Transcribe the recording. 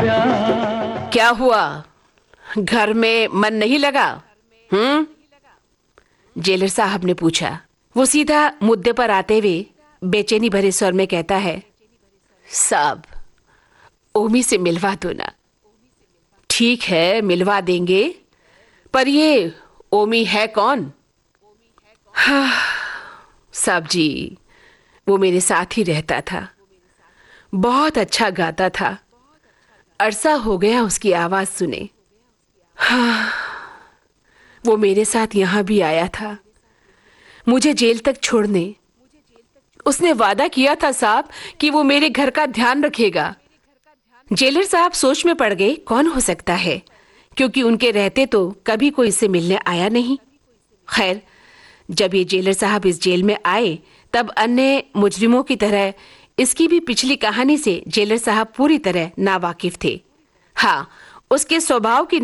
क्या हुआ? घर में मन नहीं लगा? जेलर साहब ने पूछा। वो सीधा मुद्दे पर आते हुए बेचैनी भरे स्वर में कहता है, साहब, ओमी से मिलवा दो ना। ठीक है, मिलवा देंगे, पर ये ओमी है कौन? हाँ साहब जी, वो मेरे साथ ही रहता था, बहुत अच्छा गाता था। अरसा हो गया उसकी आवाज सुने। हाँ, वो मेरे साथ यहां भी आया था, मुझे जेल तक छोड़ने। उसने वादा किया था साहब कि वो मेरे घर का ध्यान रखेगा। जेलर साहब सोच में पड़ गए, कौन हो सकता है, क्योंकि उनके रहते तो कभी कोई इससे मिलने आया नहीं। खैर, जब ये जेलर साहब इस जेल में आए, तब अन्य मुजरिमों की तरह इसकी भी पिछली कहानी से जेलर साहब पूरी तरह नावाकिफ थे। हाँ, उसके स्वभाव की